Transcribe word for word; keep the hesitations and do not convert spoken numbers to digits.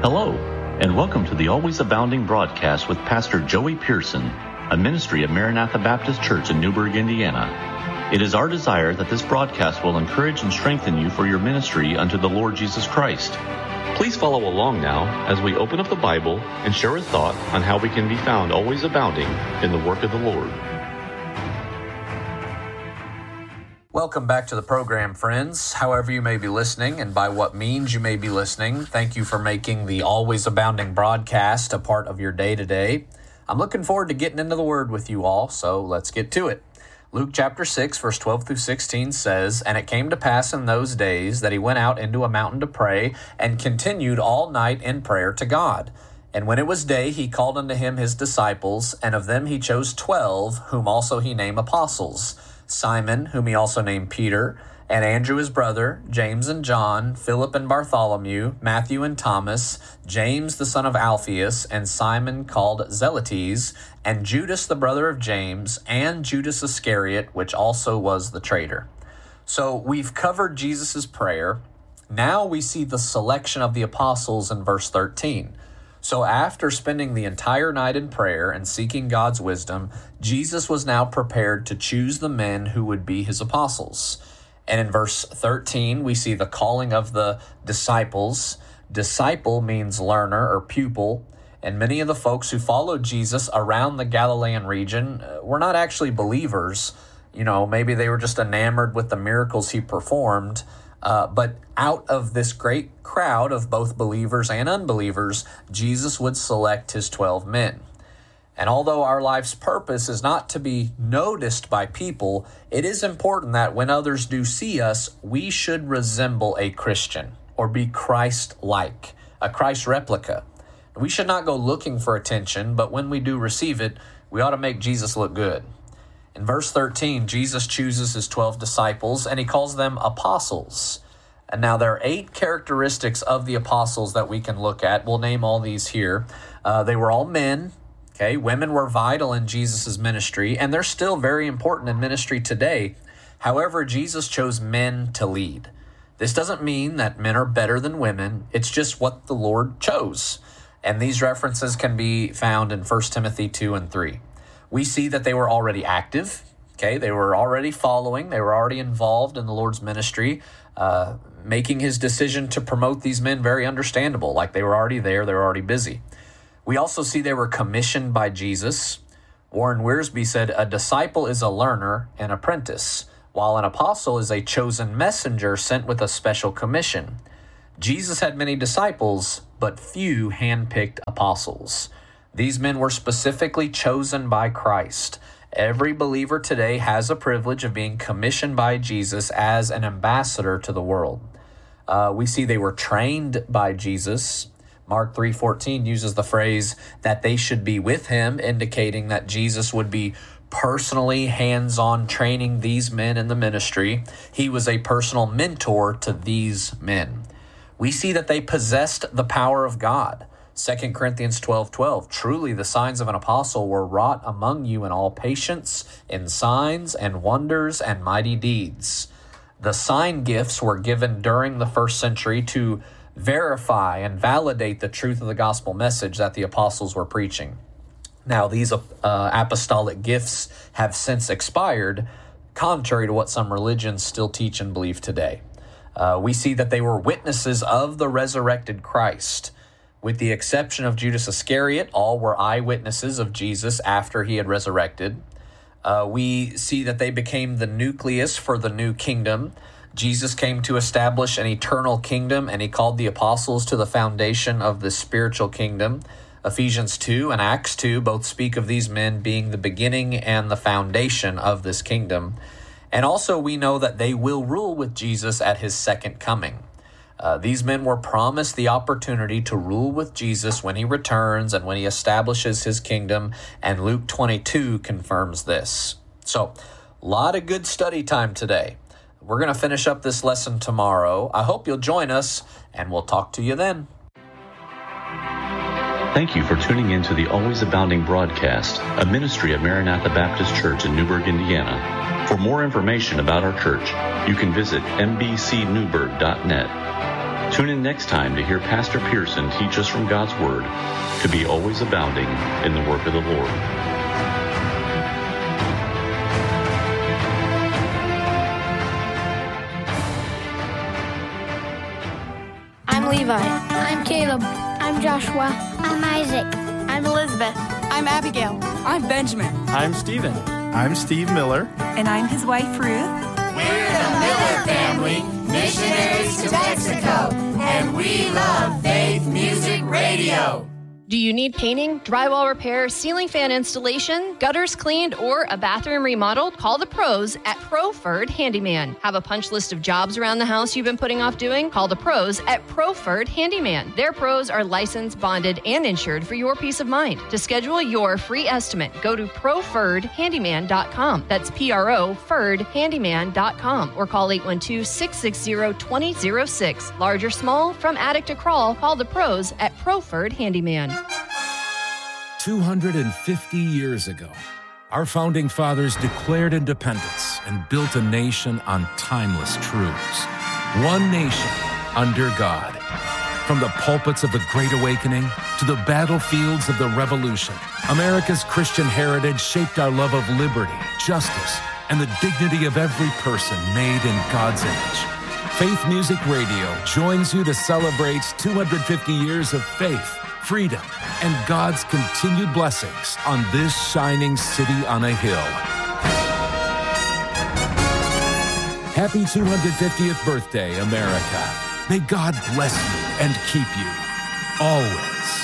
Hello, and welcome to the Always Abounding broadcast with Pastor Joey Pearson, a ministry of Maranatha Baptist Church in Newburgh, Indiana. It is our desire that this broadcast will encourage and strengthen you for your ministry unto the Lord Jesus Christ. Please follow along now as we open up the Bible and share a thought on how we can be found always abounding in the work of the Lord. Welcome back to the program, friends. However you may be listening and by what means you may be listening, thank you for making the Always Abounding broadcast a part of your day-to-day. I'm looking forward to getting into the Word with you all, so let's get to it. Luke chapter six, verse twelve through sixteen says, "And it came to pass in those days that he went out into a mountain to pray, and continued all night in prayer to God. And when it was day, he called unto him his disciples, and of them he chose twelve, whom also he named apostles, Simon, whom he also named Peter, and Andrew his brother, James and John, Philip and Bartholomew, Matthew and Thomas, James the son of Alphaeus, and Simon called Zelotes, and Judas the brother of James, and Judas Iscariot, which also was the traitor." So we've covered Jesus' prayer. Now we see the selection of the apostles in verse thirteen. So after spending the entire night in prayer and seeking God's wisdom, Jesus was now prepared to choose the men who would be his apostles. And in verse thirteen, we see the calling of the disciples. Disciple means learner or pupil. And many of the folks who followed Jesus around the Galilean region were not actually believers. You know, maybe they were just enamored with the miracles he performed. Uh, but out of this great crowd of both believers and unbelievers, Jesus would select his twelve men. And although our life's purpose is not to be noticed by people, it is important that when others do see us, we should resemble a Christian or be Christ-like, a Christ replica. We should not go looking for attention, but when we do receive it, we ought to make Jesus look good. In verse thirteen, Jesus chooses his twelve disciples, and he calls them apostles. And now there are eight characteristics of the apostles that we can look at. We'll name all these here. Uh, they were all men. Okay, women were vital in Jesus' ministry, and they're still very important in ministry today. However, Jesus chose men to lead. This doesn't mean that men are better than women. It's just what the Lord chose. And these references can be found in First Timothy two and three. We see that they were already active, okay? They were already following. They were already involved in the Lord's ministry, uh, making his decision to promote these men very understandable, like they were already there, they were already busy. We also see they were commissioned by Jesus. Warren Wiersbe said, "A disciple is a learner, an apprentice, while an apostle is a chosen messenger sent with a special commission." Jesus had many disciples, but few hand-picked apostles. These men were specifically chosen by Christ. Every believer today has a privilege of being commissioned by Jesus as an ambassador to the world. Uh, we see they were trained by Jesus. Mark three fourteen uses the phrase that they should be with him, indicating that Jesus would be personally hands-on training these men in the ministry. He was a personal mentor to these men. We see that they possessed the power of God. Second Corinthians twelve twelve, "Truly the signs of an apostle were wrought among you in all patience, in signs and wonders and mighty deeds." The sign gifts were given during the first century to verify and validate the truth of the gospel message that the apostles were preaching. Now, these uh, apostolic gifts have since expired, contrary to what some religions still teach and believe today. Uh, we see that they were witnesses of the resurrected Christ. With the exception of Judas Iscariot, all were eyewitnesses of Jesus after he had resurrected. Uh, we see that they became the nucleus for the new kingdom. Jesus came to establish an eternal kingdom, and he called the apostles to the foundation of the spiritual kingdom. Ephesians two and Acts two both speak of these men being the beginning and the foundation of this kingdom. And also we know that they will rule with Jesus at his second coming. Uh, these men were promised the opportunity to rule with Jesus when he returns and when he establishes his kingdom, and Luke twenty-two confirms this. So, a lot of good study time today. We're going to finish up this lesson tomorrow. I hope you'll join us, and we'll talk to you then. Thank you for tuning in to the Always Abounding broadcast, a ministry of Maranatha Baptist Church in Newburgh, Indiana. For more information about our church, you can visit m b c newburgh dot net. Tune in next time to hear Pastor Pearson teach us from God's Word to be always abounding in the work of the Lord. I'm Levi. I'm Caleb. I'm Joshua. I'm Isaac. I'm Elizabeth. I'm Abigail. I'm Benjamin. I'm Stephen. I'm Steve Miller. And I'm his wife, Ruth. We're the Miller family, missionaries to Mexico, and we love Faith Music Radio. Do you need painting, drywall repair, ceiling fan installation, gutters cleaned, or a bathroom remodeled? Call the pros at Proford Handyman. Have a punch list of jobs around the house you've been putting off doing? Call the pros at Proford Handyman. Their pros are licensed, bonded, and insured for your peace of mind. To schedule your free estimate, go to proford handyman dot com. That's P R O Ferd Handyman dot com or call eight one two, six six zero, two zero zero six. Large or small, from attic to crawl, call the pros at Proford Handyman. two hundred fifty years ago, our founding fathers declared independence and built a nation on timeless truths. One nation under God. From the pulpits of the Great Awakening to the battlefields of the Revolution, America's Christian heritage shaped our love of liberty, justice, and the dignity of every person made in God's image. Faith Music Radio joins you to celebrate two hundred fifty years of faith, freedom, and God's continued blessings on this shining city on a hill. Happy two hundred fiftieth birthday, America. May God bless you and keep you always.